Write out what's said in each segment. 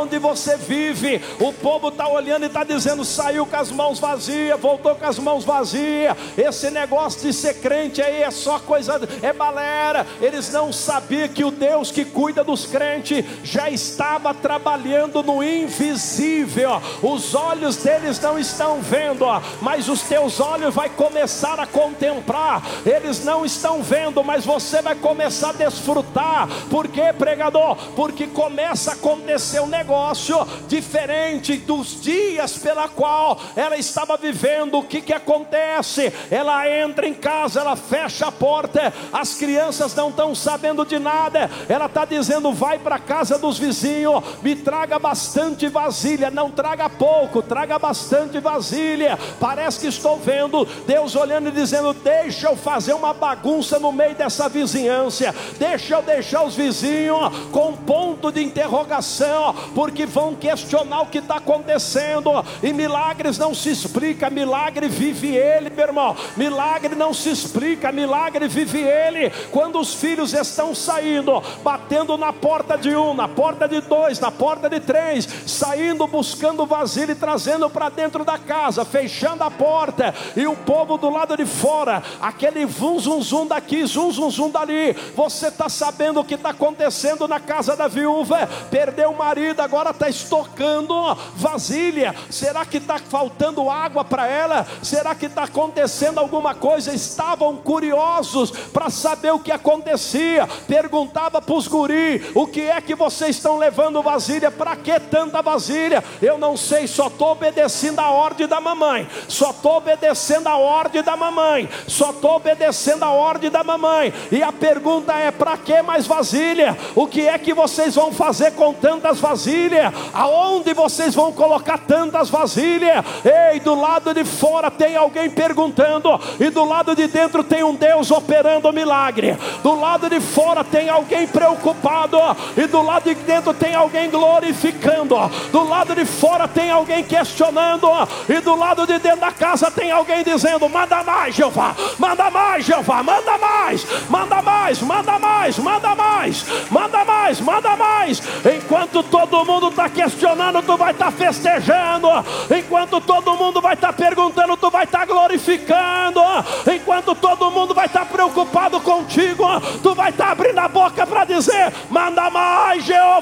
aonde você vive, o povo está olhando e está dizendo: saiu com as mãos vazias, voltou com as mãos vazias. Esse negócio de ser crente aí é só coisa, é balera. Eles não sabiam que o Deus que cuida dos crentes já estava trabalhando no invisível. Os olhos deles não estão vendo, mas os teus olhos vai começar a contemplar. Eles não estão vendo, mas você vai começar a desfrutar. Por quê, pregador? Porque começa a acontecer um negócio diferente dos dias pela qual ela estava vivendo. O que acontece? Ela entra em casa, ela fecha a porta, as crianças não estão sabendo de nada. Ela está dizendo: vai para a casa dos vizinhos, me traga bastante vasilha, não traga pouco, traga bastante vasilha. Parece que estou vendo Deus olhando e dizendo: deixa eu fazer uma bagunça no meio dessa vizinhança, deixa eu deixar os vizinhos com um ponto de interrogação, porque vão questionar o que está acontecendo. E milagres não se explica, milagre vive ele, meu irmão. Milagre não se explica, milagre vive ele. Quando os filhos estão saindo, batendo na porta de um, na porta de dois, na porta de três, saindo buscando vasilha e trazendo para dentro da casa, fechando a porta, e o povo do lado de fora, aquele zum zum zum daqui, zum zum zum dali. Você está sabendo o que está acontecendo na casa da viúva? Perdeu o marido, agora está estocando vasilha. Será que está faltando água para ela? Será que está acontecendo alguma coisa? Estavam curiosos para saber o que acontecia. Perguntava para os guri: o que é que vocês estão levando vasilha? Para que tanta vasilha? Eu não sei, só estou obedecendo a ordem da mamãe, só estou obedecendo a ordem da mamãe, só estou obedecendo a ordem da mamãe. E a pergunta é: para que mais vasilha? O que é que vocês vão fazer com tantas vasilhas? Aonde vocês vão colocar tantas vasilhas? Ei, do lado de fora tem alguém perguntando, e do lado de dentro tem um Deus operando milagre. Do lado de fora tem alguém preocupado, e do lado de dentro tem alguém glorificando. Do lado de fora tem alguém questionando, e do lado de dentro da casa tem alguém dizendo: manda mais, Jeová, manda mais, Jeová, manda mais, manda mais, manda mais, manda mais, manda mais, manda mais. Enquanto todo mundo está questionando, tu vai estar festejando. Enquanto todo mundo vai estar perguntando, tu vai estar glorificando. Enquanto todo mundo vai estar preocupado contigo, tu vai estar abrindo a boca para dizer: manda mais,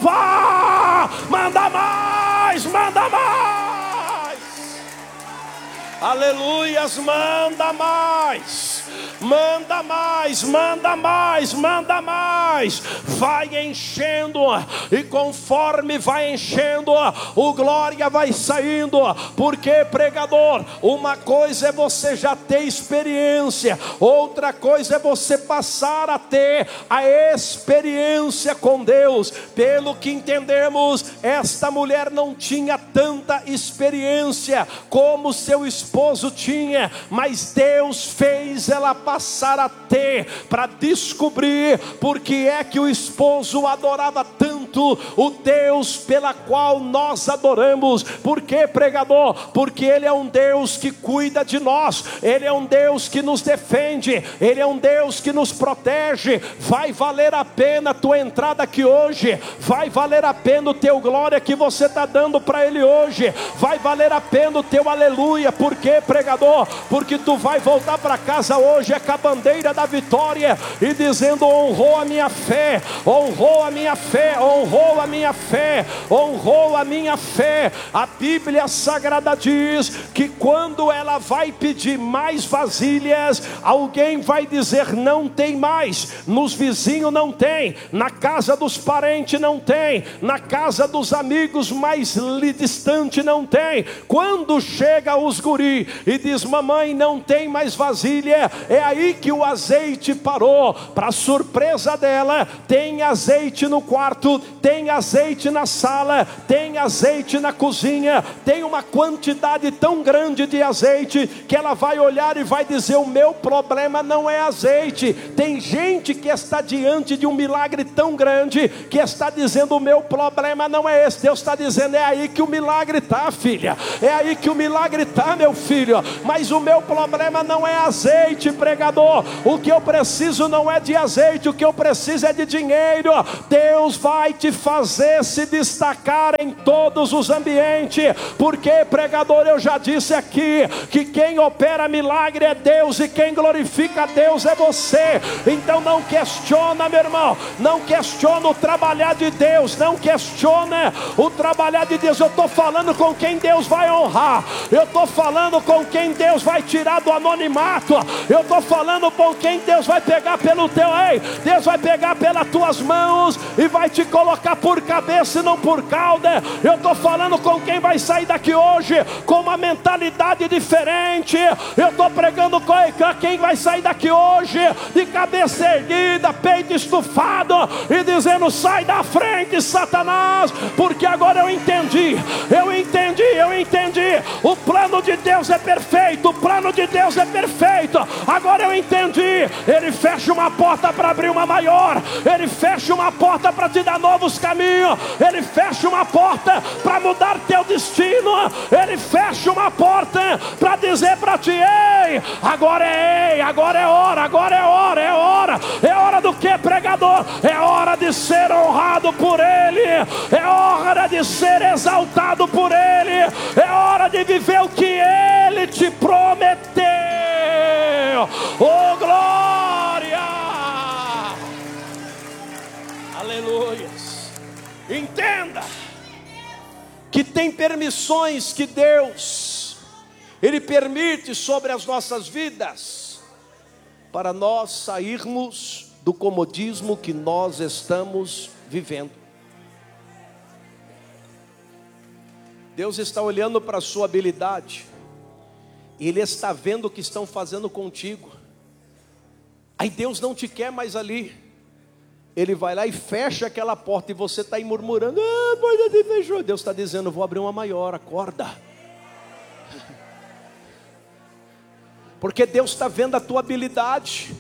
Jeová, manda mais, manda mais. Aleluias, manda mais, manda mais, manda mais, manda mais. Vai enchendo, e conforme vai enchendo, o glória vai saindo. Porque, pregador, uma coisa é você já ter experiência, outra coisa é você passar a ter a experiência com Deus. Pelo que entendemos, esta mulher não tinha tanta experiência como seu esposo tinha, mas Deus fez ela passar a ter, para descobrir porque é que o esposo adorava tanto o Deus pela qual nós adoramos. Por quê, pregador? Porque Ele é um Deus que cuida de nós, Ele é um Deus que nos defende, Ele é um Deus que nos protege. Vai valer a pena a tua entrada aqui hoje, vai valer a pena o teu glória que você está dando para Ele hoje, vai valer a pena o teu aleluia. Por quê, pregador? Porque tu vai voltar para casa hoje com a bandeira da vitória e dizendo: honrou a minha fé, honrou a minha fé, honrou a minha fé, honrou a minha fé. A Bíblia Sagrada diz que quando ela vai pedir mais vasilhas, alguém vai dizer: não tem mais. Nos vizinhos não tem, na casa dos parentes não tem, na casa dos amigos mais distante não tem. Quando chega os guri e diz: mamãe, não tem mais vasilha, é aí que o azeite parou. Para surpresa dela, tem azeite no quarto, tem azeite na sala, tem azeite na cozinha, tem uma quantidade tão grande de azeite que ela vai olhar e vai dizer: o meu problema não é azeite. Tem gente que está diante de um milagre tão grande que está dizendo: o meu problema não é esse. Deus está dizendo: é aí que o milagre está, filha, é aí que o milagre está, meu filho. Mas o meu problema não é azeite, pregador. pregador, o que eu preciso não é de azeite, o que eu preciso é de dinheiro. Deus vai te fazer se destacar em todos os ambientes, porque, pregador, eu já disse aqui, que quem opera milagre é Deus, e quem glorifica a Deus é você. Então não questiona, meu irmão, não questiona o trabalhar de Deus, não questiona o trabalhar de Deus. Eu estou falando com quem Deus vai honrar, eu estou falando com quem Deus vai tirar do anonimato, eu estou falando com quem Deus vai pegar pelo teu, Deus vai pegar pelas tuas mãos e vai te colocar por cabeça e não por cauda. Eu estou falando com quem vai sair daqui hoje com uma mentalidade diferente. Eu estou pregando com quem vai sair daqui hoje de cabeça erguida, peito estufado e dizendo: sai da frente, Satanás, porque agora eu entendi. O plano de Deus é perfeito, o plano de Deus é perfeito. Agora eu entendi. Ele fecha uma porta para abrir uma maior, ele fecha uma porta para te dar novos caminhos, ele fecha uma porta para mudar teu destino, ele fecha uma porta para dizer para ti: agora é hora do que, pregador? É hora de ser honrado por ele, é hora de ser exaltado por ele, é hora de viver o que ele te prometeu. Oh, glória! Aleluia! Entenda que tem permissões que Deus, Ele permite sobre as nossas vidas, para nós sairmos do comodismo que nós estamos vivendo. Deus está olhando para a sua habilidade, Ele está vendo o que estão fazendo contigo. Aí Deus não te quer mais ali, Ele vai lá e fecha aquela porta, e você está aí murmurando: a porta se fechou. Deus está dizendo: vou abrir uma maior, acorda. Porque Deus está vendo a tua habilidade,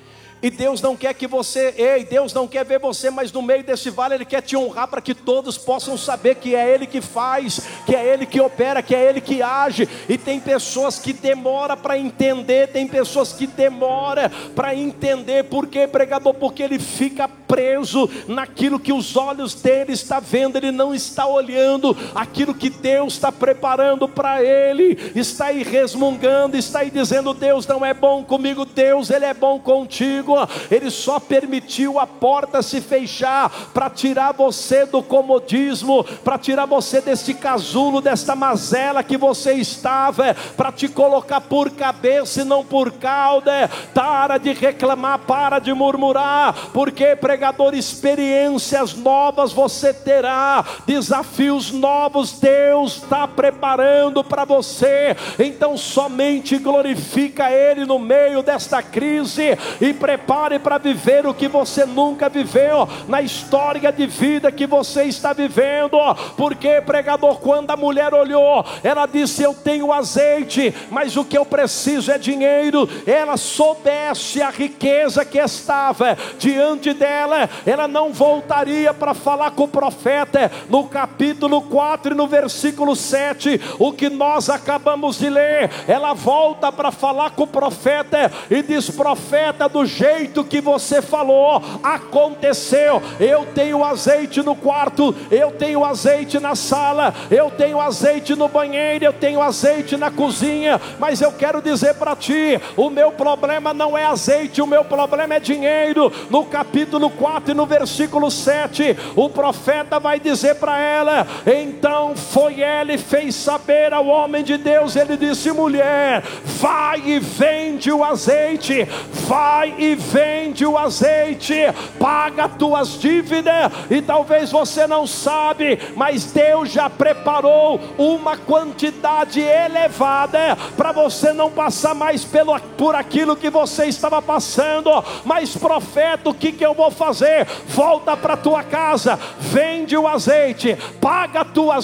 e Deus não quer que você, Deus não quer ver você mais no meio desse vale. Ele quer te honrar para que todos possam saber que é Ele que faz, que é Ele que opera, que é Ele que age. E tem pessoas que demoram para entender, tem pessoas que demoram para entender. Por quê, pregador? Porque ele fica preso naquilo que os olhos dele estão vendo, ele não está olhando aquilo que Deus está preparando para ele. Está aí resmungando, está aí dizendo: Deus não é bom comigo. Deus, Ele é bom contigo. Ele só permitiu a porta se fechar para tirar você do comodismo, para tirar você desse casulo, desta mazela que você estava, para te colocar por cabeça e não por cauda. Para de reclamar, para de murmurar, porque, pregador, experiências novas você terá, desafios novos Deus está preparando para você. Então somente glorifica Ele no meio desta crise, e prepare para viver o que você nunca viveu na história de vida que você está vivendo. Porque, pregador, quando a mulher olhou, ela disse: eu tenho azeite, mas o que eu preciso é dinheiro. Ela soubesse a riqueza que estava diante dela, ela não voltaria para falar com o profeta. No capítulo 4 e no versículo 7, o que nós acabamos de ler, ela volta para falar com o profeta e diz: profeta, do jeito que você falou, aconteceu. Eu tenho azeite no quarto, eu tenho azeite na sala, eu tenho azeite no banheiro, eu tenho azeite na cozinha. Mas eu quero dizer para ti, o meu problema não é azeite, o meu problema é dinheiro. No capítulo 4 e no versículo 7, o profeta vai dizer para ela: então foi ela e fez saber ao homem de Deus. Ele disse: mulher, vai e vende o azeite, vai e vende o azeite, paga tuas dívidas. E talvez você não sabe, mas Deus já preparou uma quantidade elevada para você não passar mais por aquilo que você estava passando. Mas, profeta, o que eu vou fazer? Volta para tua casa, vende o azeite, paga tuas dívidas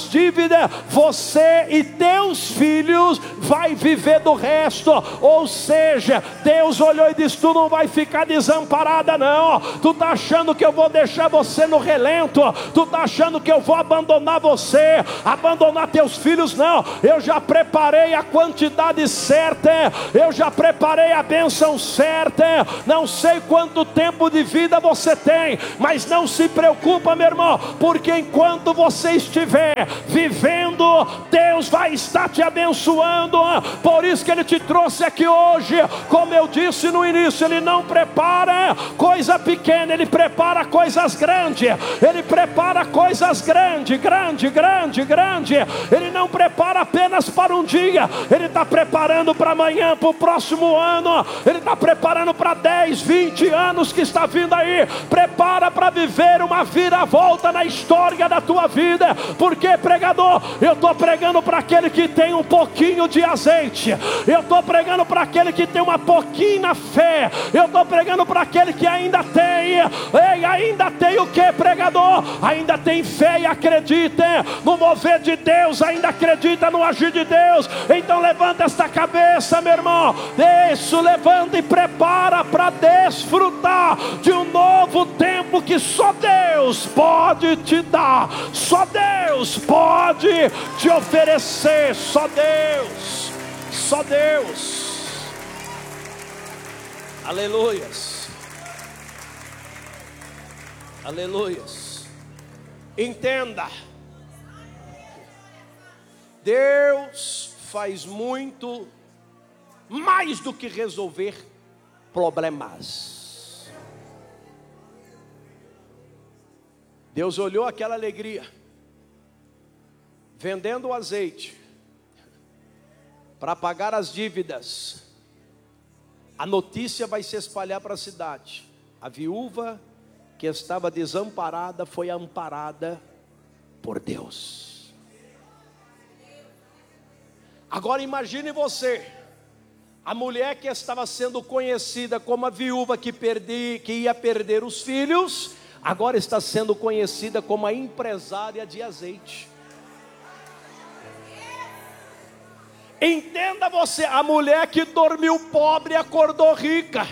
dívida, você e teus filhos vai viver do resto. Ou seja, Deus olhou e disse: tu não vai ficar desamparada não. Tu está achando que eu vou deixar você no relento? Tu está achando que eu vou abandonar você, abandonar teus filhos? Não, eu já preparei a quantidade certa, eu já preparei a bênção certa. Não sei quanto tempo de vida você tem, mas não se preocupa, meu irmão, porque enquanto você estiver vivendo, Deus vai estar te abençoando. Por isso que Ele te trouxe aqui hoje. Como eu disse no início, Ele não prepara coisa pequena, Ele prepara coisas grandes. Ele prepara coisas grandes, grande. Ele não prepara apenas para um dia, Ele está preparando para amanhã, para o próximo ano. Ele está preparando para 10, 20 anos que está vindo aí. Prepara para viver uma viravolta na história da tua vida. Porque, pregador, eu estou pregando para aquele que tem um pouquinho de azeite, eu estou pregando para aquele que tem uma pouquinha fé, eu estou pregando para aquele que ainda tem. Ei, ainda tem o que, pregador? Ainda tem fé e acredita no mover de Deus, ainda acredita no agir de Deus. Então levanta esta cabeça, meu irmão, isso, levanta e prepara para desfrutar de um novo tempo que só Deus pode te dar, só Deus pode te oferecer, só Deus, só Deus. Aleluias, aleluias. Entenda, Deus faz muito mais do que resolver problemas. Deus olhou aquela alegria, vendendo o azeite para pagar as dívidas. A notícia vai se espalhar para a cidade: a viúva que estava desamparada foi amparada por Deus. Agora imagine você, a mulher que estava sendo conhecida como a viúva que ia perder os filhos, agora está sendo conhecida como a empresária de azeite. Entenda você, a mulher que dormiu pobre acordou rica.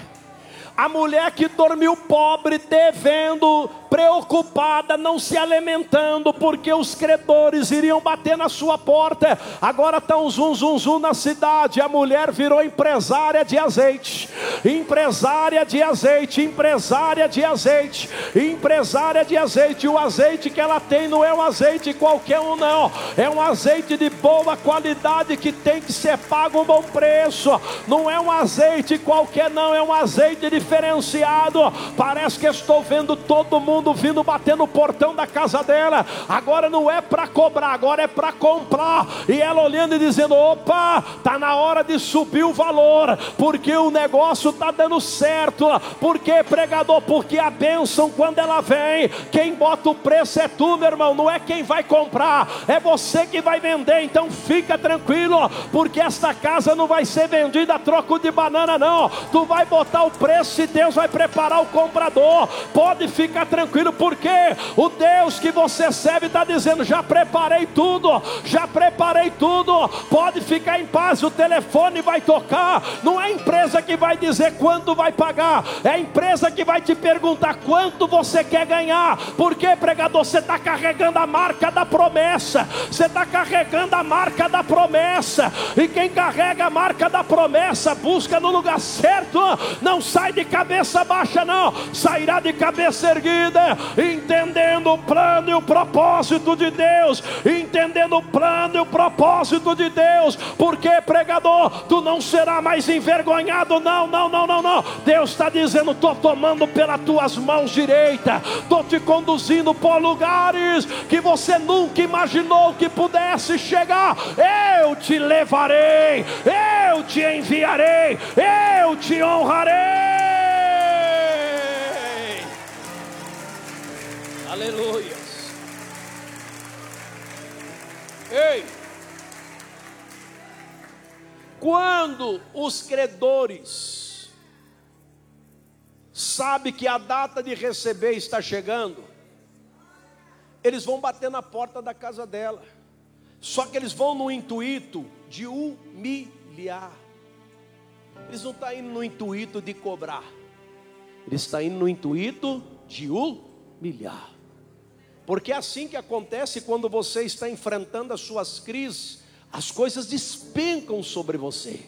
A mulher que dormiu pobre, devendo, preocupada, não se alimentando, porque os credores iriam bater na sua porta. Agora está um zum na cidade. A mulher virou empresária de azeite. Empresária de azeite, empresária de azeite, empresária de azeite. O azeite que ela tem não é um azeite qualquer um não. É um azeite de boa qualidade que tem que ser pago um bom preço. Não é um azeite qualquer não, é um azeite diferenciado. Parece que estou vendo todo mundo vindo bater no portão da casa dela. Agora não é para cobrar, agora é para comprar. E ela olhando e dizendo: opa, está na hora de subir o valor, porque o negócio está dando certo. Por quê, pregador? Porque a bênção, quando ela vem, quem bota o preço é tu, meu irmão, não é quem vai comprar, é você que vai vender. Então fica tranquilo, porque esta casa não vai ser vendida a troco de banana não. Tu vai botar o preço e Deus vai preparar o comprador. Pode ficar tranquilo, porque o Deus que você serve está dizendo: já preparei tudo, já preparei tudo, pode ficar em paz. O telefone vai tocar, não é a empresa que vai dizer quanto vai pagar, é a empresa que vai te perguntar quanto você quer ganhar. Porque, pregador, você está carregando a marca da promessa, você está carregando a marca da promessa, e quem carrega a marca da promessa busca no lugar certo, não sai de cabeça baixa não, sairá de cabeça erguida, entendendo o plano e o propósito de Deus, entendendo o plano e o propósito de Deus. Porque, pregador, tu não será mais envergonhado, não. Deus está dizendo: estou tomando pelas tuas mãos direitas, estou te conduzindo por lugares que você nunca imaginou que pudesse chegar. Eu te levarei, eu te enviarei, eu te honrarei. Aleluia. Ei, quando os credores sabem que a data de receber está chegando, eles vão bater na porta da casa dela. Só que eles vão no intuito de humilhar. Eles não estão indo no intuito de cobrar. Eles estão indo no intuito de humilhar. Porque é assim que acontece quando você está enfrentando as suas crises. As coisas despencam sobre você.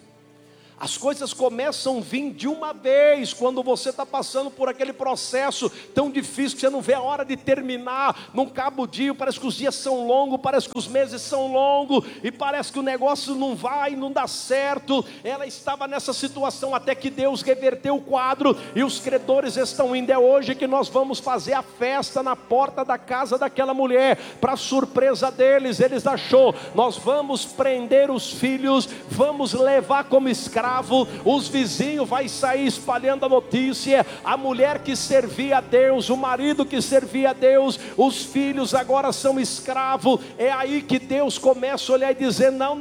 As coisas começam a vir de uma vez, quando você está passando por aquele processo tão difícil, que você não vê a hora de terminar, não cabe o dia, parece que os dias são longos, parece que os meses são longos, e parece que o negócio não vai, não dá certo. Ela estava nessa situação até que Deus reverteu o quadro, e os credores estão indo. É hoje que nós vamos fazer a festa na porta da casa daquela mulher. Para surpresa deles, eles achou, nós vamos prender os filhos, vamos levar como escravo. Os vizinhos vai sair espalhando a notícia, a mulher que servia a Deus, o marido que servia a Deus, os filhos agora são escravos. É aí que Deus começa a olhar e dizer: não,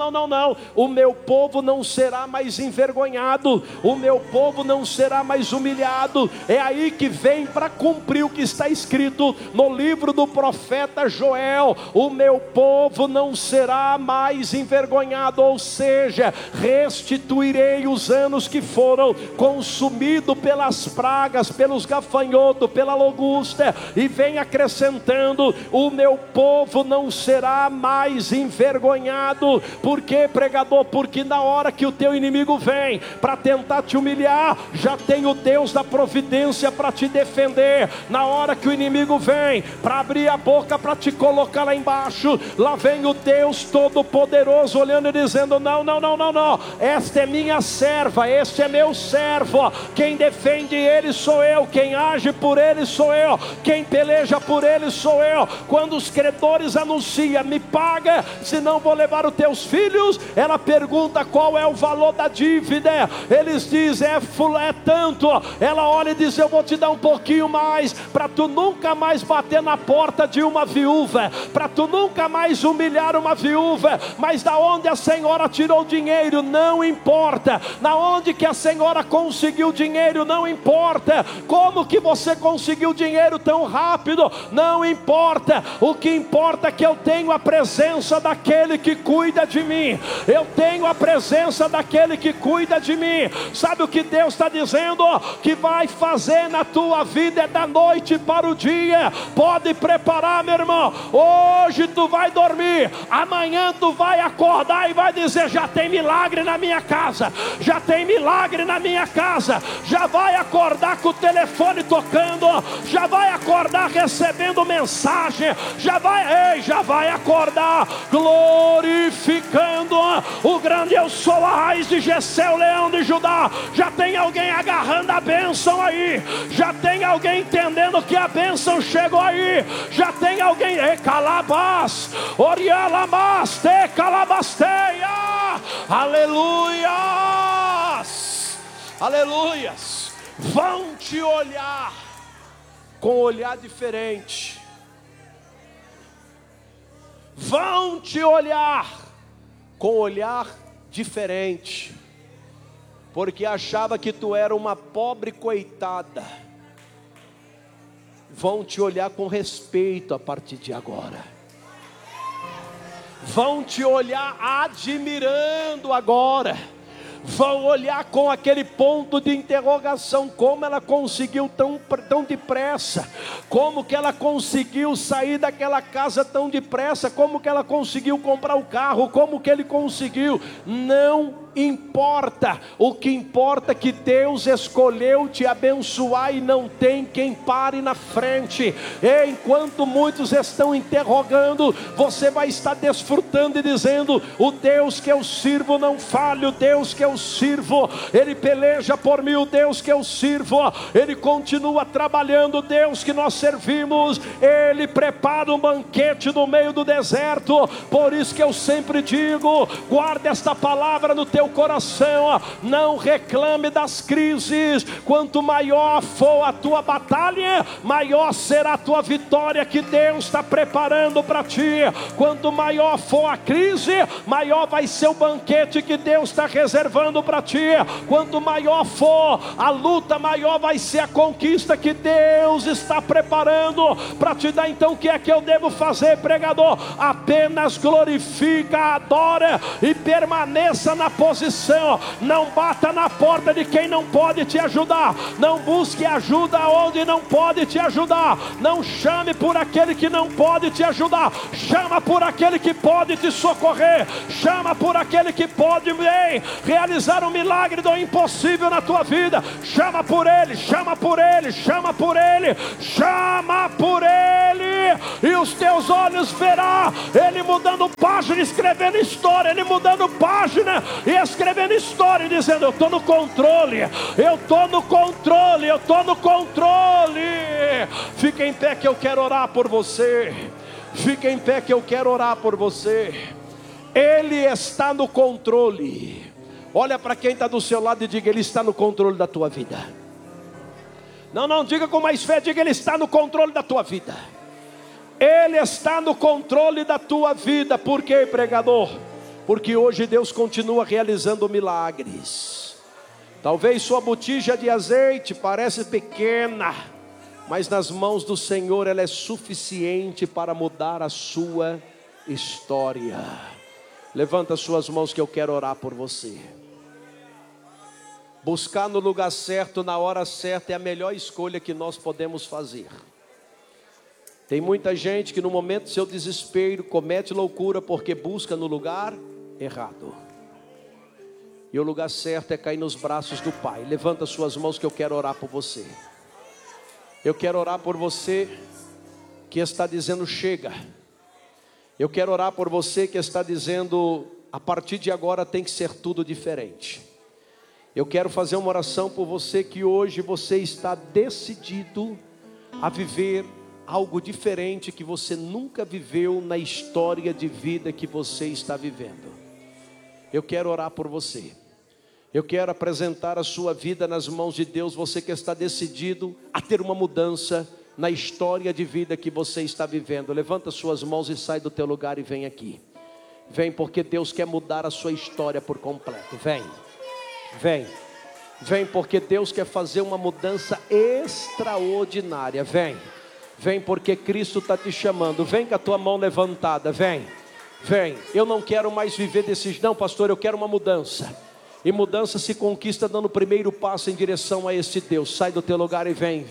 o meu povo não será mais envergonhado, o meu povo não será mais humilhado. É aí que vem para cumprir o que está escrito no livro do profeta Joel: o meu povo não será mais envergonhado, ou seja, restituirei os anos que foram consumidos pelas pragas, pelos gafanhotos, pela locusta. E vem acrescentando: o meu povo não será mais envergonhado. Por quê, pregador? Porque na hora que o teu inimigo vem para tentar te humilhar, já tem o Deus da providência para te defender. Na hora que o inimigo vem para abrir a boca para te colocar lá embaixo, lá vem o Deus Todo-Poderoso olhando e dizendo: não, esta é minha serva, este é meu servo, quem defende ele sou eu, quem age por ele sou eu, quem peleja por ele sou eu. Quando os credores anunciam: me paga, senão vou levar os teus filhos, ela pergunta: qual é o valor da dívida? Eles dizem: é tanto. Ela olha e diz: eu vou te dar um pouquinho mais, para tu nunca mais bater na porta de uma viúva, para tu nunca mais humilhar uma viúva. Mas da onde a senhora tirou dinheiro não importa, na onde que a senhora conseguiu dinheiro não importa, como que você conseguiu dinheiro tão rápido não importa. O que importa é que eu tenho a presença daquele que cuida de mim, eu tenho a presença daquele que cuida de mim. Sabe o que Deus está dizendo que vai fazer na tua vida? É da noite para o dia. Pode preparar, meu irmão. Hoje tu vai dormir, amanhã tu vai acordar e vai dizer: já tem milagre na minha casa, já tem milagre na minha casa. Já vai acordar com o telefone tocando, já vai acordar recebendo mensagem, já vai acordar glorificando o grande eu sou, a raiz de Jessé, o leão de Judá. Já tem alguém agarrando a bênção aí, já tem alguém entendendo que a bênção chegou aí, já tem alguém, calabás, orialamas, te calabasteia, aleluias, aleluias. Vão te olhar com olhar diferente, vão te olhar com olhar diferente, porque achava que tu era uma pobre coitada. Vão te olhar com respeito a partir de agora, vão te olhar admirando agora, vão olhar com aquele ponto de interrogação: como ela conseguiu tão depressa, como que ela conseguiu sair daquela casa tão depressa, como que ela conseguiu comprar o carro, como que ele conseguiu. Não importa, o que importa é que Deus escolheu te abençoar e não tem quem pare na frente. E enquanto muitos estão interrogando, você vai estar desfrutando e dizendo: o Deus que eu sirvo não falha, o Deus que eu sirvo, Ele peleja por mim, o Deus que eu sirvo, Ele continua trabalhando, o Deus que nós servimos, Ele prepara um banquete no meio do deserto. Por isso que eu sempre digo: guarda esta palavra no teu teu coração. Não reclame das crises. Quanto maior for a tua batalha, maior será a tua vitória que Deus está preparando para ti. Quanto maior for a crise, maior vai ser o banquete que Deus está reservando para ti. Quanto maior for a luta, maior vai ser a conquista que Deus está preparando para te dar. Então o que é que eu devo fazer, pregador? Apenas glorifica, adora e permaneça na posição. Não bata na porta de quem não pode te ajudar. Não busque ajuda onde não pode te ajudar. Não chame por aquele que não pode te ajudar. Chama por aquele que pode te socorrer. Chama por aquele que pode realizar um milagre do impossível na tua vida. Chama por ele, chama por ele, chama por ele, chama por ele, e os teus olhos verão ele mudando página, escrevendo história, ele mudando página e escrevendo história, dizendo: eu estou no controle, eu estou no controle, eu estou no controle. Fica em pé que eu quero orar por você. Fica em pé que eu quero orar por você. Ele está no controle. Olha para quem está do seu lado e diga: ele está no controle da tua vida. Não, diga com mais fé, diga: ele está no controle da tua vida. Ele está no controle da tua vida. Por quê, pregador? Porque hoje Deus continua realizando milagres. Talvez sua botija de azeite parece pequena, mas nas mãos do Senhor ela é suficiente para mudar a sua história. Levanta suas mãos que eu quero orar por você. Buscar no lugar certo, na hora certa, é a melhor escolha que nós podemos fazer. Tem muita gente que no momento do seu desespero comete loucura porque busca no lugar errado. E o lugar certo é cair nos braços do Pai. Levanta suas mãos que eu quero orar por você. Eu quero orar por você que está dizendo: chega. Eu quero orar por você que está dizendo: a partir de agora tem que ser tudo diferente. Eu quero fazer uma oração por você que hoje você está decidido a viver algo diferente que você nunca viveu na história de vida que você está vivendo. Eu quero orar por você. Eu quero apresentar a sua vida nas mãos de Deus. Você que está decidido a ter uma mudança na história de vida que você está vivendo. Levanta suas mãos e sai do teu lugar e vem aqui. Vem, porque Deus quer mudar a sua história por completo. Vem, porque Deus quer fazer uma mudança extraordinária. Vem, porque Cristo está te chamando. Vem com a tua mão levantada, vem. Eu não quero mais viver desses, não, pastor, eu quero uma mudança. E mudança se conquista dando o primeiro passo em direção a esse Deus. Sai do teu lugar e vem.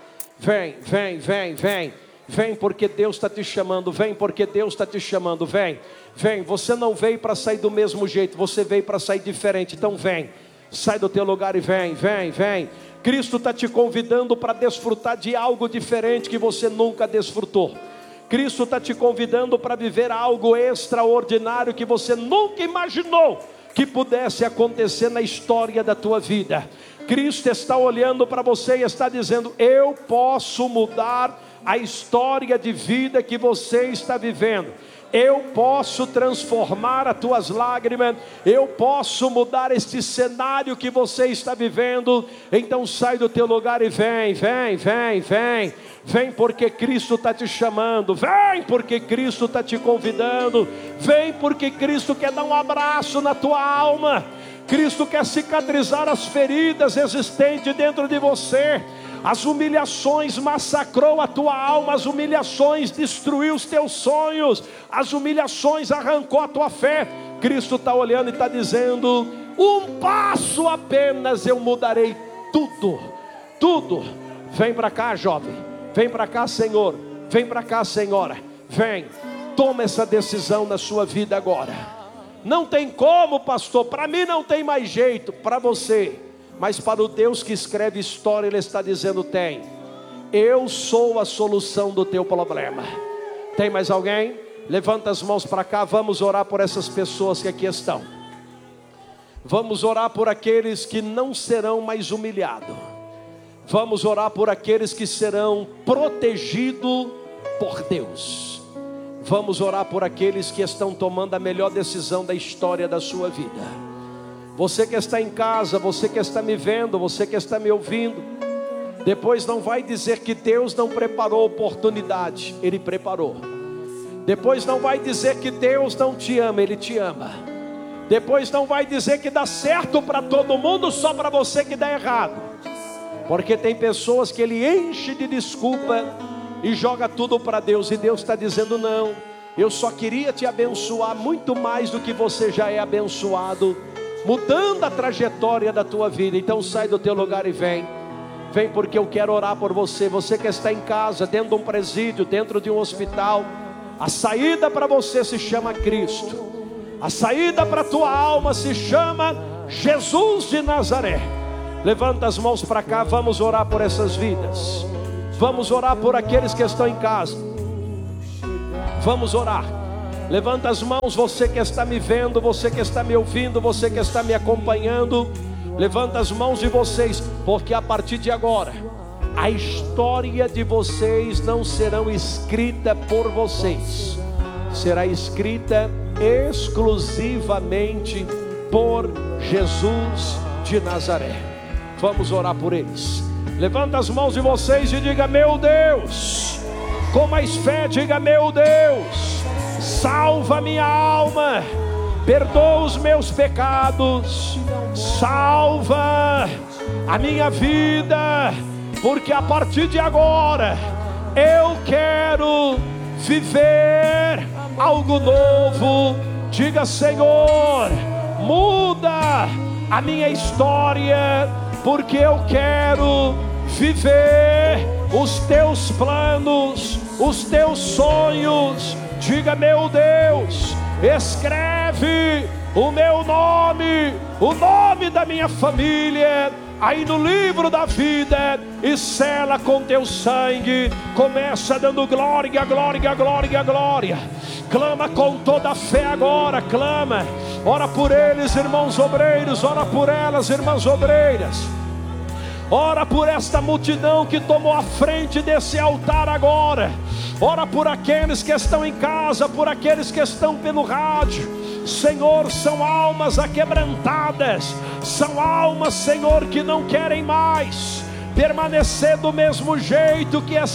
Vem, porque Deus está te chamando. Vem, porque Deus está te chamando. Vem, você não veio para sair do mesmo jeito, você veio para sair diferente. Então vem, sai do teu lugar e vem. Cristo está te convidando para desfrutar de algo diferente que você nunca desfrutou. Cristo está te convidando para viver algo extraordinário que você nunca imaginou que pudesse acontecer na história da tua vida. Cristo está olhando para você e está dizendo: eu posso mudar a história de vida que você está vivendo. Eu posso transformar as tuas lágrimas. Eu posso mudar este cenário que você está vivendo. Então sai do teu lugar e vem. Vem, porque Cristo está te chamando. Vem, porque Cristo está te convidando. Vem, porque Cristo quer dar um abraço na tua alma. Cristo quer cicatrizar as feridas existentes dentro de você. As humilhações massacrou a tua alma, as humilhações destruiu os teus sonhos, as humilhações arrancou a tua fé. Cristo está olhando e está dizendo: um passo apenas eu mudarei tudo. Vem para cá, jovem, vem para cá, Senhor, vem para cá, Senhora, vem, toma essa decisão na sua vida agora. Não tem como, pastor, para mim não tem mais jeito. Para você, mas para o Deus que escreve história, Ele está dizendo: tem. Eu sou a solução do teu problema. Tem mais alguém? Levanta as mãos para cá. Vamos orar por essas pessoas que aqui estão. Vamos orar por aqueles que não serão mais humilhados. Vamos orar por aqueles que serão protegidos por Deus. Vamos orar por aqueles que estão tomando a melhor decisão da história da sua vida. Você que está em casa, você que está me vendo, você que está me ouvindo, depois não vai dizer que Deus não preparou oportunidade, Ele preparou. Depois não vai dizer que Deus não te ama, Ele te ama. Depois não vai dizer que dá certo para todo mundo, só para você que dá errado. Porque tem pessoas que Ele enche de desculpa e joga tudo para Deus. E Deus está dizendo: não, eu só queria te abençoar muito mais do que você já é abençoado, mudando a trajetória da tua vida. Então sai do teu lugar e vem. Vem, porque eu quero orar por você. Você que está em casa, dentro de um presídio, dentro de um hospital, a saída para você se chama Cristo. A saída para a tua alma se chama Jesus de Nazaré. Levanta as mãos para cá, vamos orar por essas vidas. Vamos orar por aqueles que estão em casa. Vamos orar. Levanta as mãos, você que está me vendo, você que está me ouvindo, você que está me acompanhando. Levanta as mãos de vocês, porque a partir de agora, a história de vocês não será escrita por vocês. Será escrita exclusivamente por Jesus de Nazaré. Vamos orar por eles. Levanta as mãos de vocês e diga: meu Deus. Com mais fé, diga: meu Deus, salva minha alma, perdoa os meus pecados, salva a minha vida, porque a partir de agora eu quero viver algo novo. Diga: Senhor, muda a minha história, porque eu quero viver os teus planos, os teus sonhos. Diga: meu Deus, escreve o meu nome, o nome da minha família, aí no livro da vida, e sela com teu sangue. Começa dando glória, glória, glória, glória. Clama com toda a fé agora, clama. Ora por eles, irmãos obreiros, ora por elas, irmãs obreiras. Ora por esta multidão que tomou a frente desse altar agora. Ora por aqueles que estão em casa, por aqueles que estão pelo rádio. Senhor, são almas aquebrantadas, são almas, Senhor, que não querem mais permanecer do mesmo jeito que essa